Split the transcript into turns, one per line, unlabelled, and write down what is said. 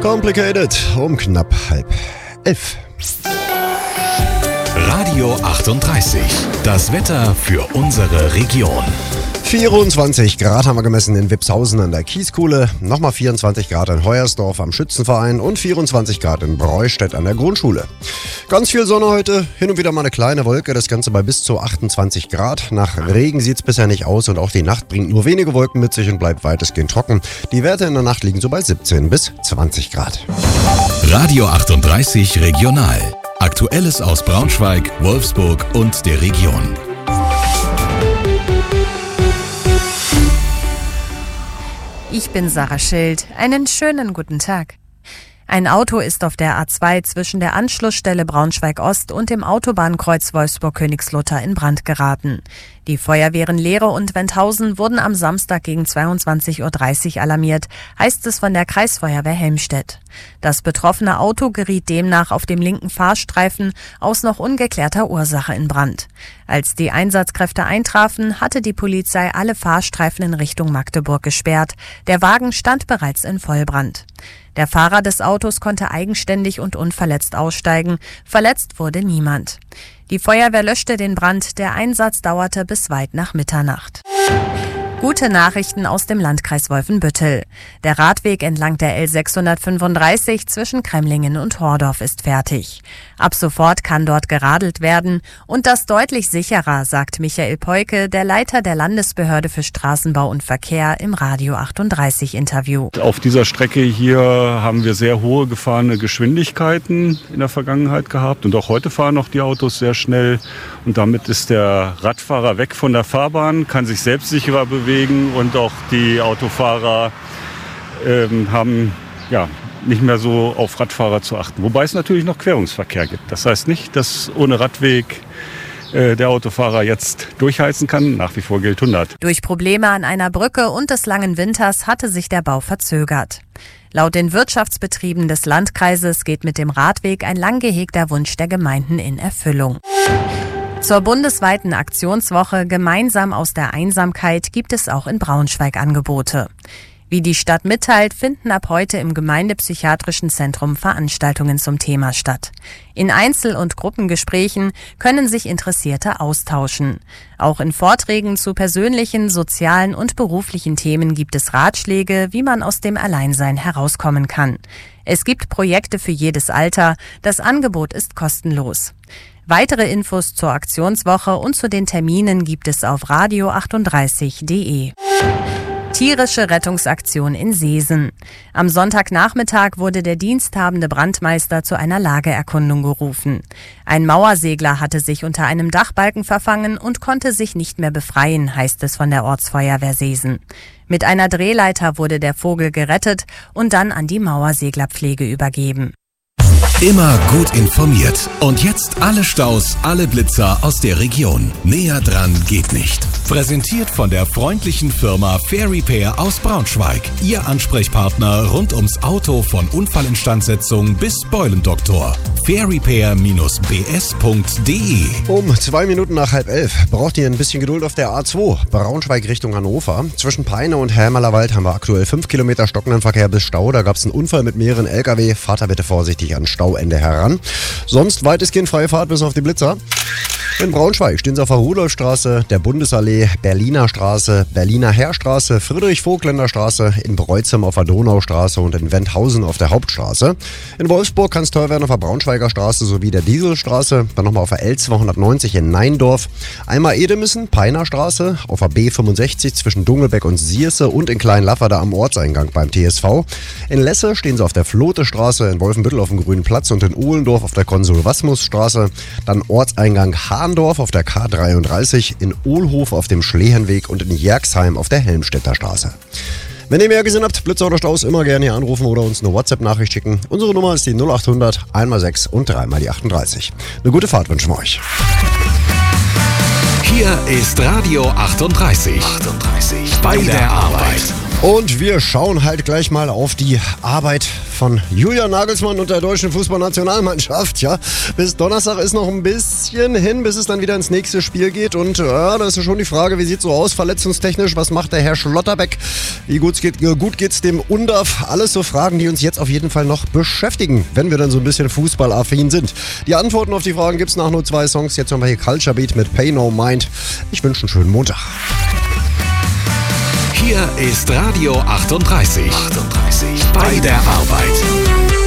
Complicated um knapp 10:30.
Radio 38. Das Wetter für unsere Region.
24 Grad haben wir gemessen in Wipshausen an der Kieskuhle, nochmal 24 Grad in Hoyersdorf am Schützenverein und 24 Grad in Breustedt an der Grundschule. Ganz viel Sonne heute, hin und wieder mal eine kleine Wolke, das Ganze bei bis zu 28 Grad. Nach Regen sieht es bisher nicht aus und auch die Nacht bringt nur wenige Wolken mit sich und bleibt weitestgehend trocken. Die Werte in der Nacht liegen so bei 17 bis 20 Grad.
Radio 38 Regional. Aktuelles aus Braunschweig, Wolfsburg und der Region.
Ich bin Sarah Schild. Einen schönen guten Tag. Ein Auto ist auf der A2 zwischen der Anschlussstelle Braunschweig-Ost und dem Autobahnkreuz Wolfsburg-Königslutter in Brand geraten. Die Feuerwehren Lehre und Wendhausen wurden am Samstag gegen 22:30 Uhr alarmiert, heißt es von der Kreisfeuerwehr Helmstedt. Das betroffene Auto geriet demnach auf dem linken Fahrstreifen aus noch ungeklärter Ursache in Brand. Als die Einsatzkräfte eintrafen, hatte die Polizei alle Fahrstreifen in Richtung Magdeburg gesperrt. Der Wagen stand bereits in Vollbrand. Der Fahrer des Autos konnte eigenständig und unverletzt aussteigen. Verletzt wurde niemand. Die Feuerwehr löschte den Brand. Der Einsatz dauerte bis weit nach Mitternacht. Gute Nachrichten aus dem Landkreis Wolfenbüttel. Der Radweg entlang der L635 zwischen Kremlingen und Hordorf ist fertig. Ab sofort kann dort geradelt werden und das deutlich sicherer, sagt Michael Peuke, der Leiter der Landesbehörde für Straßenbau und Verkehr im Radio 38 Interview.
Auf dieser Strecke hier haben wir sehr hohe gefahrene Geschwindigkeiten in der Vergangenheit gehabt und auch heute fahren noch die Autos sehr schnell und damit ist der Radfahrer weg von der Fahrbahn, kann sich selbstsicherer bewegen und auch die Autofahrer haben nicht mehr so auf Radfahrer zu achten. Wobei es natürlich noch Querungsverkehr gibt. Das heißt nicht, dass ohne Radweg der Autofahrer jetzt durchheizen kann. Nach wie vor gilt 100.
Durch Probleme an einer Brücke und des langen Winters hatte sich der Bau verzögert. Laut den Wirtschaftsbetrieben des Landkreises geht mit dem Radweg ein lang gehegter Wunsch der Gemeinden in Erfüllung. Zur bundesweiten Aktionswoche Gemeinsam aus der Einsamkeit gibt es auch in Braunschweig Angebote. Wie die Stadt mitteilt, finden ab heute im Gemeindepsychiatrischen Zentrum Veranstaltungen zum Thema statt. In Einzel- und Gruppengesprächen können sich Interessierte austauschen. Auch in Vorträgen zu persönlichen, sozialen und beruflichen Themen gibt es Ratschläge, wie man aus dem Alleinsein herauskommen kann. Es gibt Projekte für jedes Alter. Das Angebot ist kostenlos. Weitere Infos zur Aktionswoche und zu den Terminen gibt es auf radio38.de. Tierische Rettungsaktion in Seesen. Am Sonntagnachmittag wurde der diensthabende Brandmeister zu einer Lageerkundung gerufen. Ein Mauersegler hatte sich unter einem Dachbalken verfangen und konnte sich nicht mehr befreien, heißt es von der Ortsfeuerwehr Seesen. Mit einer Drehleiter wurde der Vogel gerettet und dann an die Mauerseglerpflege übergeben.
Immer gut informiert. Und jetzt alle Staus, alle Blitzer aus der Region. Näher dran geht nicht. Präsentiert von der freundlichen Firma Fair Repair aus Braunschweig. Ihr Ansprechpartner rund ums Auto von Unfallinstandsetzung bis Beulendoktor. fairrepair-bs.de.
Um 2 Minuten nach 10:30 braucht ihr ein bisschen Geduld auf der A2, Braunschweig Richtung Hannover. Zwischen Peine und Hämerlerwald haben wir aktuell 5 Kilometer stockenden Verkehr bis Stau. Da gab es einen Unfall mit mehreren LKW. Fahrt da bitte vorsichtig an Stauende heran. Sonst weitestgehend freie Fahrt bis auf die Blitzer. In Braunschweig stehen sie auf der Rudolfstraße, der Bundesallee, Berliner Straße, Berliner Heerstraße, Friedrich-Vogtländer Straße, in Breuzem auf der Donaustraße und in Wendhausen auf der Hauptstraße. In Wolfsburg kann es teuer werden auf der Braunschweiger Straße sowie der Dieselstraße, dann nochmal auf der L290 in Neindorf, einmal Edemissen, Peiner Straße, auf der B65 zwischen Dungelbeck und Sierse und in Kleinlafferde am Ortseingang beim TSV. In Lesse stehen sie auf der Flotestraße, in Wolfenbüttel auf dem Grünen Platz und in Ohlendorf auf der Konsul-Wasmus-Straße, dann Ortseingang Hahndorf auf der K33, in Ohlhof auf dem Schlehenweg und in Jerxheim auf der Helmstedter Straße. Wenn ihr mehr gesehen habt, Blitzer oder Staus, immer gerne hier anrufen oder uns eine WhatsApp-Nachricht schicken. Unsere Nummer ist die 0800 1x6 und 3x38. Eine gute Fahrt wünschen wir euch.
Hier ist Radio 38. Bei der Arbeit.
Und wir schauen halt gleich mal auf die Arbeit von Julian Nagelsmann und der deutschen Fußballnationalmannschaft. Ja, bis Donnerstag ist noch ein bisschen hin, bis es dann wieder ins nächste Spiel geht. Und da ist schon die Frage, wie sieht es so aus, verletzungstechnisch? Was macht der Herr Schlotterbeck? Wie gut geht's dem Undav? Alles so Fragen, die uns jetzt auf jeden Fall noch beschäftigen, wenn wir dann so ein bisschen fußballaffin sind. Die Antworten auf die Fragen gibt's nach nur 2 Songs. Jetzt haben wir hier Culture Beat mit Pay No Mind. Ich wünsche einen schönen Montag.
Hier ist Radio 38. Bei der Arbeit.